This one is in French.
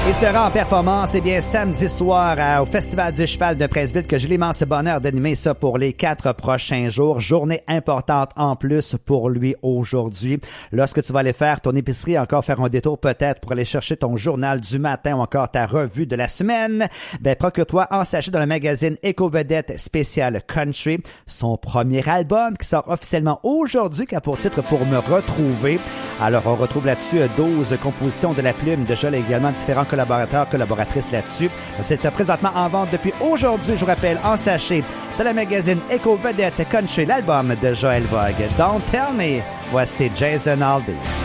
Il sera en performance, samedi soir au Festival du Cheval de Princeville, que j'ai l'immense bonheur d'animer ça pour les 4 prochains jours. Journée importante en plus pour lui aujourd'hui. Lorsque tu vas aller faire ton épicerie, encore faire un détour peut-être pour aller chercher ton journal du matin ou encore ta revue de la semaine, procure-toi en sachet dans le magazine Éco-Vedette spécial Country, son premier album qui sort officiellement aujourd'hui, qui a pour titre Pour me retrouver. Alors, on retrouve là-dessus 12 compositions de la plume de Joël et également différents collaborateurs, collaboratrices là-dessus. C'est présentement en vente depuis aujourd'hui, je vous rappelle, en sachet dans le magazine Éco-Vedette Country, l'album de Joël Vogue. Don't Tell Me, voici Jason Aldean.